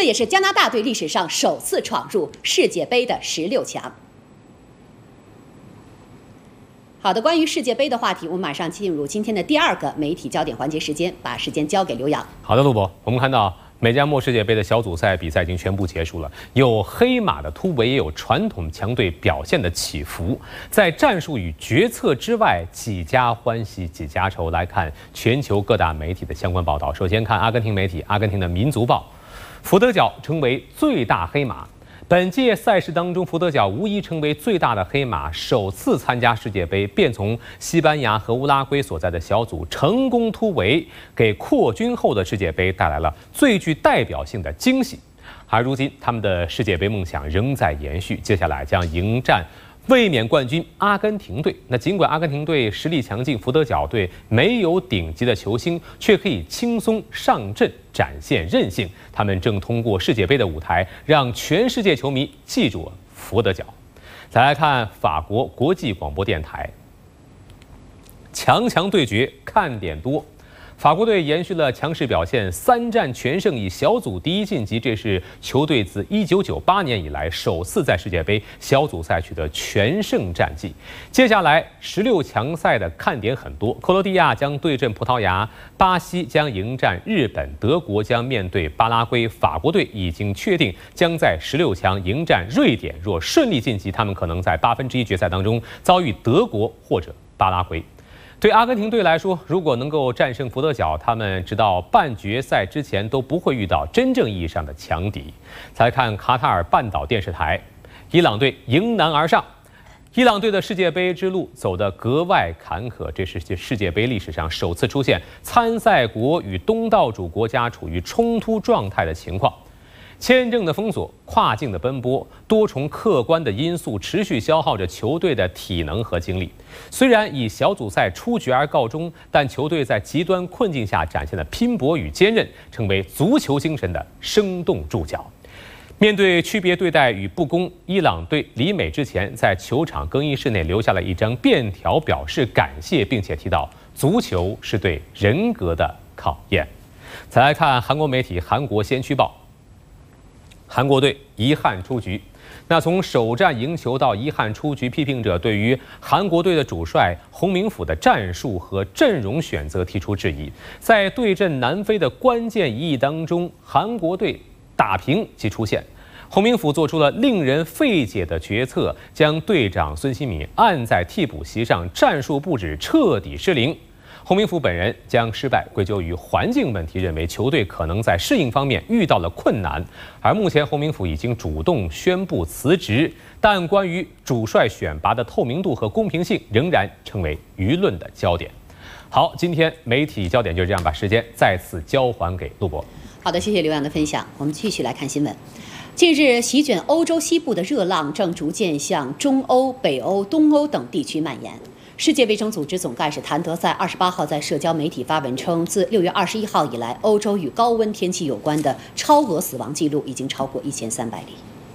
这也是加拿大队历史上首次闯入世界杯的16强。好的，关于世界杯的话题，我们马上进入今天的第2个媒体焦点环节时间，把时间交给刘洋。 好的，陆博，我们看到美加墨世界杯的小组赛比赛已经全部结束了，有黑马的突围，也有传统强队表现的起伏。在战术与决策之外，几家欢喜几家愁。来看全球各大媒体的相关报道。首先看阿根廷媒体，阿根廷的《民族报》，福德角成为最大黑马。本届赛事当中，福德角无疑成为最大的黑马，首次参加世界杯，便从西班牙和乌拉圭所在的小组成功突围，给扩军后的世界杯带来了最具代表性的惊喜。而如今，他们的世界杯梦想仍在延续，接下来将迎战卫冕冠军阿根廷队。那尽管阿根廷队实力强劲，福德角队没有顶级的球星，却可以轻松上阵，展现韧性。他们正通过世界杯的舞台，让全世界球迷记住了福德角。再来看法国国际广播电台，强对决看点多。法国队延续了强势表现，3战全胜，以小组第1晋级。这是球队自1998年以来首次在世界杯小组赛取得全胜战绩。接下来16强赛的看点很多，克罗地亚将对阵葡萄牙，巴西将迎战日本，德国将面对巴拉圭。法国队已经确定将在16强迎战瑞典，若顺利晋级，他们可能在1/8决赛当中遭遇德国或者巴拉圭。对阿根廷队来说，如果能够战胜福德角，他们直到半决赛之前都不会遇到真正意义上的强敌。再来看卡塔尔半岛电视台，伊朗队迎难而上。伊朗队的世界杯之路走得格外坎坷，这是世界杯历史上首次出现参赛国与东道主国家处于冲突状态的情况。签证的封锁、跨境的奔波，多重客观的因素持续消耗着球队的体能和精力。虽然以小组赛出局而告终，但球队在极端困境下展现的拼搏与坚韧，成为足球精神的生动注脚。面对区别对待与不公，伊朗队离美之前在球场更衣室内留下了一张便条，表示感谢，并且提到足球是对人格的考验。再来看韩国媒体《韩国先驱报》。韩国队遗憾出局。那从首战赢球到遗憾出局，批评者对于韩国队的主帅洪明甫的战术和阵容选择提出质疑。在对阵南非的关键一役当中，韩国队打平即出现。洪明甫做出了令人费解的决策，将队长孙兴敏按在替补席上，战术布置彻底失灵。洪明甫本人将失败归咎于环境问题，认为球队可能在适应方面遇到了困难。而目前洪明甫已经主动宣布辞职，但关于主帅选拔的透明度和公平性仍然成为舆论的焦点。好，今天媒体焦点就这样，把时间再次交还给陆博。 好的，谢谢刘洋的分享。我们继续来看新闻。近日，席卷欧洲西部的热浪正逐渐向中欧、北欧、东欧等地区蔓延。世界卫生组织总干事谭德赛28号在社交媒体发文称，自6月21号以来，欧洲与高温天气有关的超额死亡记录已经超过1300例。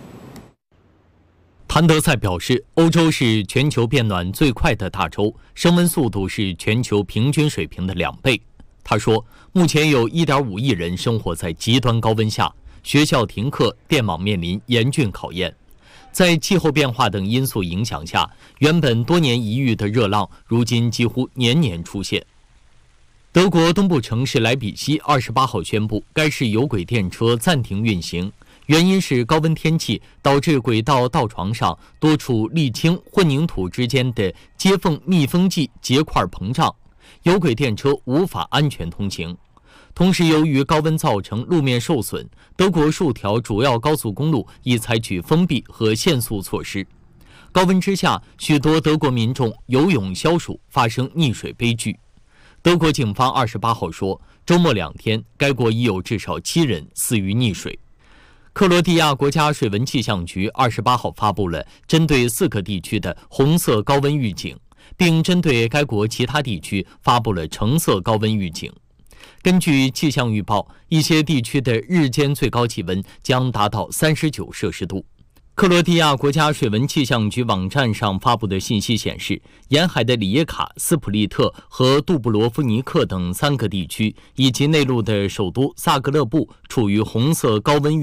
谭德赛表示，欧洲是全球变暖最快的大洲，升温速度是全球平均水平的2倍。他说，目前有1.5亿人生活在极端高温下，学校停课，电网面临严峻考验。在气候变化等因素影响下，原本多年一遇的热浪，如今几乎年年出现。德国东部城市莱比锡28号宣布，该市有轨电车暂停运行，原因是高温天气导致轨道道床上多处沥青混凝土之间的接缝密封剂结块膨胀，有轨电车无法安全通行。同时，由于高温造成路面受损，德国数条主要高速公路已采取封闭和限速措施。高温之下，许多德国民众游泳消暑，发生溺水悲剧。德国警方28号说，周末2天，该国已有至少7人死于溺水。克罗地亚国家水文气象局28号发布了针对4个地区的红色高温预警，并针对该国其他地区发布了橙色高温预警。根据气象预报，一些地区的日间最高气温将达到39摄氏度。克罗地亚国家水文气象局网站上发布的信息显示，沿海的里耶卡、斯普利特和杜布罗夫尼克等3个地区，以及内陆的首都萨格勒布处于红色高温预警。